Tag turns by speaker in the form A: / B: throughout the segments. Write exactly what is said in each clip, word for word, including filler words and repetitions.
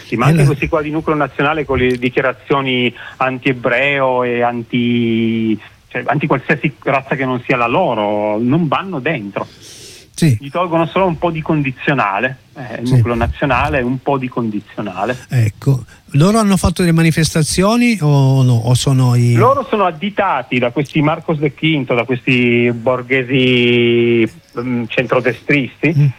A: nazisti, ma anche questi qua di nucleo nazionale con le dichiarazioni anti-ebreo e anti, cioè, anti qualsiasi razza che non sia la loro, non vanno dentro. Sì. Gli tolgono solo un po' di condizionale, eh, il sì. nucleo nazionale, un po' di condizionale.
B: Ecco, loro hanno fatto delle manifestazioni o no? O sono i...
A: Loro sono additati da questi Marcos de Quinto, da questi borghesi um, centrodestristi, mm.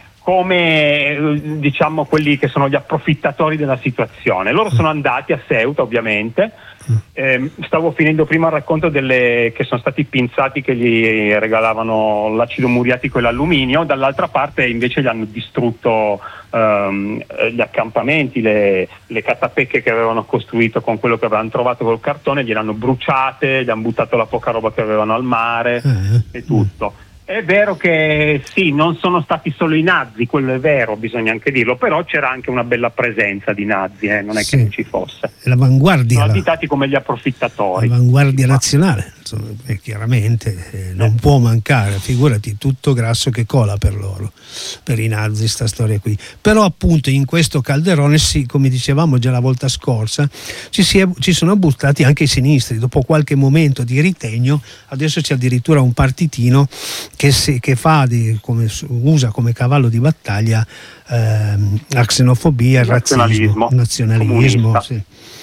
A: come diciamo quelli che sono gli approfittatori della situazione. Loro mm. sono andati a Ceuta, ovviamente. Eh, stavo finendo prima il racconto delle che sono stati pinzati, che gli regalavano l'acido muriatico e l'alluminio, dall'altra parte invece gli hanno distrutto ehm, gli accampamenti, le, le catapecche che avevano costruito con quello che avevano trovato col cartone, gliele hanno bruciate, gli hanno buttato la poca roba che avevano al mare eh. e tutto. È vero che sì, non sono stati solo i nazi, quello è vero, bisogna anche dirlo, però c'era anche una bella presenza di nazi, eh, non è sì. che non ci fosse.
B: L'avanguardia.
A: Sono additati come gli approfittatori.
B: L'avanguardia nazionale, insomma, eh, chiaramente eh, non eh. può mancare, figurati, tutto grasso che cola per loro, per i nazi, sta storia qui. Però appunto in questo calderone, sì, come dicevamo già la volta scorsa, ci, si è, ci sono buttati anche i sinistri, dopo qualche momento di ritegno, adesso c'è addirittura un partitino che, si, che fa di, come, usa come cavallo di battaglia ehm, la xenofobia, il razzismo, il nazionalismo, sì.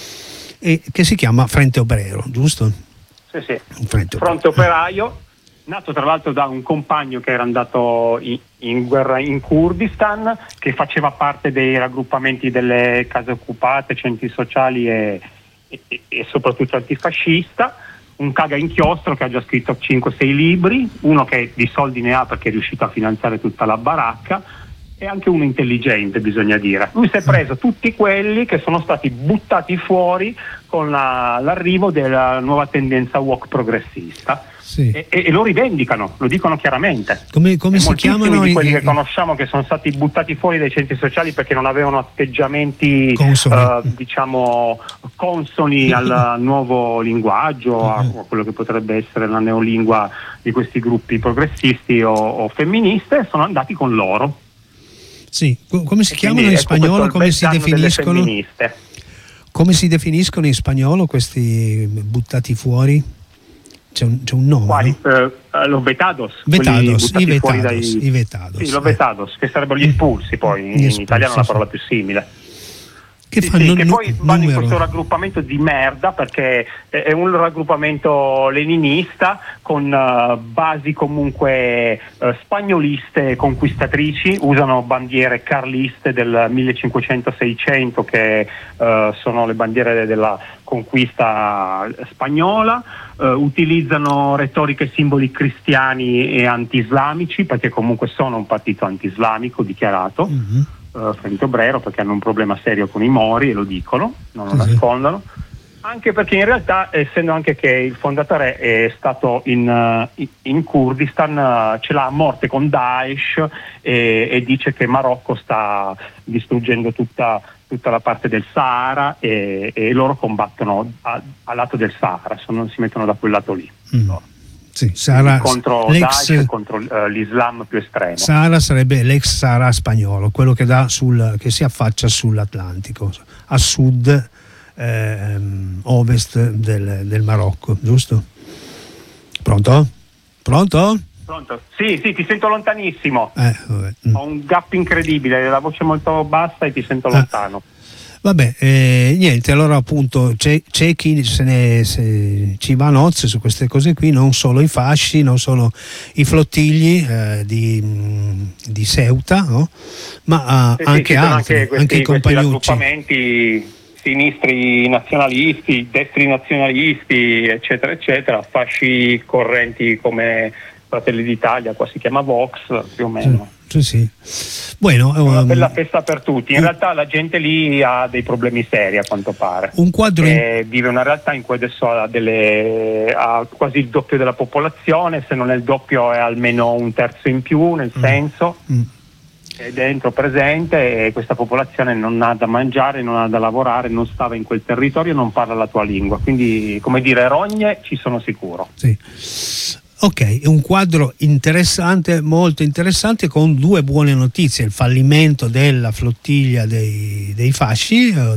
B: E che si chiama Frente Obrero, giusto?
A: Sì, sì. Frente, Fronte Operaio, nato tra l'altro da un compagno che era andato in, in guerra in Kurdistan, che faceva parte dei raggruppamenti delle case occupate, centri sociali e, e, e soprattutto antifascista. Un caga inchiostro che ha già scritto cinque sei libri, uno che di soldi ne ha perché è riuscito a finanziare tutta la baracca, e anche uno intelligente, bisogna dire. Lui si è preso tutti quelli che sono stati buttati fuori con la, l'arrivo della nuova tendenza woke progressista. Sì. E, e lo rivendicano, lo dicono chiaramente.
B: Come, come si chiamano
A: di quelli
B: i,
A: che conosciamo che sono stati buttati fuori dai centri sociali perché non avevano atteggiamenti uh, diciamo consoni al nuovo linguaggio, uh-huh. a quello che potrebbe essere la neolingua di questi gruppi progressisti o, o femministe, sono andati con loro.
B: Sì, come si e chiamano in spagnolo? Come si definiscono? Come si definiscono in spagnolo questi buttati fuori? C'è un, c'è un nome?
A: Quali? No? Uh, los vetados.
B: Vetados, i vetados, dai... i vetados.
A: Sì, los vetados, che sarebbero gli espulsi poi, gli in espulsi, italiano è una parola più simile.
B: Che,
A: sì,
B: fanno
A: sì, che
B: n-
A: poi vanno
B: numero.
A: in questo raggruppamento di merda perché è un raggruppamento leninista con uh, basi comunque uh, spagnoliste conquistatrici, usano bandiere carliste del millecinquecento seicento che uh, sono le bandiere della conquista spagnola, uh, utilizzano retoriche e simboli cristiani e anti-islamici perché comunque sono un partito anti-islamico dichiarato. Mm-hmm. Frente Obrero, perché hanno un problema serio con i Mori e lo dicono, non lo
B: sì.
A: nascondono, anche perché in realtà, essendo anche che il fondatore è stato in, uh, in Kurdistan, uh, ce l'ha a morte con Daesh e, e dice che Marocco sta distruggendo tutta, tutta la parte del Sahara e, e loro combattono a, al lato del Sahara, sono, si mettono da quel lato lì. Mm.
B: Sì, Sahara,
A: contro Daesh e contro uh, l'Islam più estremo.
B: Sahara sarebbe l'ex Sahara spagnolo, quello che, dà sul, che si affaccia sull'Atlantico, a sud ehm, ovest del, del Marocco, giusto? Pronto? Pronto?
A: Pronto? Sì, sì, ti sento lontanissimo.
B: Eh, vabbè. Mm.
A: Ho un gap incredibile, la voce molto bassa e ti sento lontano.
B: Ah. Vabbè, eh, niente, allora appunto c'è, c'è chi se ne, se, ci va a nozze su queste cose qui, non solo i fasci, non solo i flottigli eh, di, di Ceuta, no? Ma uh,
A: sì,
B: anche
A: sì,
B: altri,
A: anche, questi,
B: anche i compagnucci.
A: Raggruppamenti sinistri nazionalisti, destri nazionalisti, eccetera, eccetera, fasci correnti come Fratelli d'Italia, qua si chiama Vox, più o meno.
B: Sì, sì, sì. Bueno,
A: è una um, bella festa per tutti. In un, realtà la gente lì ha dei problemi seri, a quanto pare.
B: Un quadro
A: in... vive una realtà in cui adesso ha, delle, ha quasi il doppio della popolazione, se non è il doppio è almeno un terzo in più, nel mm. senso mm. è dentro presente e questa popolazione non ha da mangiare, non ha da lavorare, non stava in quel territorio, non parla la tua lingua. Quindi, come dire, rogne ci sono sicuro.
B: Sì. Ok, è un quadro interessante, molto interessante, con due buone notizie: il fallimento della flottiglia dei, dei fasci,